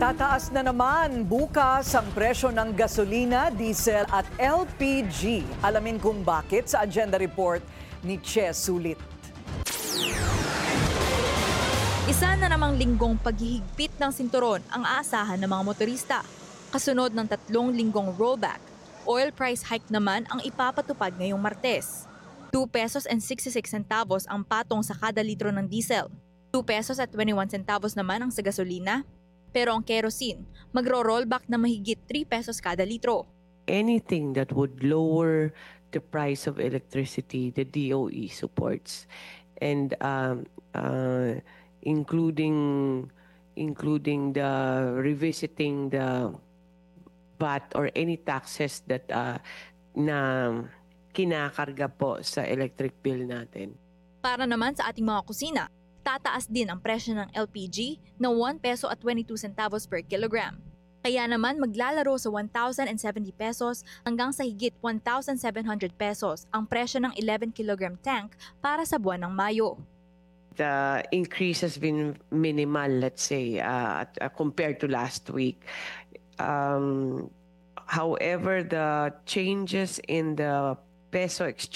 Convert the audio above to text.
Tataas na naman bukas ang presyo ng gasolina, diesel at LPG. Alamin kung bakit sa agenda report ni Che Sulit. Isa na namang linggong paghihigpit ng sinturon ang aasahan ng mga motorista. Kasunod ng 3 linggong rollback, oil price hike naman ang ipapatupad ngayong Martes. 2 pesos and 66 centavos ang patong sa kada litro ng diesel. 2 pesos at 21 centavos naman ang sa gasolina. Pero ang kerosene, magro-rollback na mahigit 3 pesos kada litro. Anything that would lower the price of electricity, the DOE supports, and including the revisiting the VAT or any taxes that na kinakarga po sa electric bill natin. Para naman sa ating mga kusina, tataas din ang presyo ng LPG na 1 peso at 22 centavos per kilogram. Kaya naman maglalaro sa 1,070 pesos hanggang sa higit 1,700 pesos ang presyo ng 11 kilogram tank para sa buwan ng Mayo. The increase has been minimal, let's say, compared to last week. However, the changes in the peso exchange